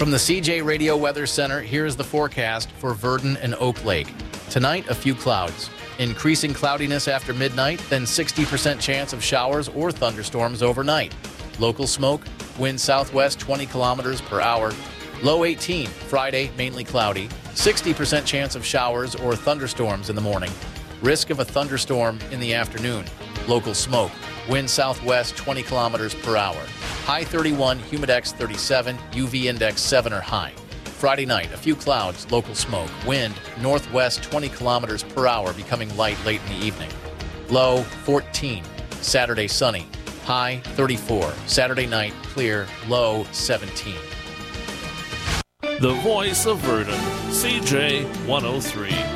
From the CJ Radio Weather Center, here's the forecast for Verdon and Oak Lake. Tonight, a few clouds. Increasing cloudiness after midnight, then 60% chance of showers or thunderstorms overnight. Local smoke, wind southwest 20 kilometers per hour. Low 18, Friday, mainly cloudy. 60% chance of showers or thunderstorms in the morning. Risk of a thunderstorm in the afternoon. Local smoke, wind southwest 20 kilometers per hour. High 31, humidex 37, UV index 7 or high. Friday night, a few clouds, local smoke. Wind northwest 20 kilometers per hour, becoming light late in the evening. Low 14. Saturday sunny. High 34. Saturday night clear. Low 17. The voice of Verdon, CJ 103.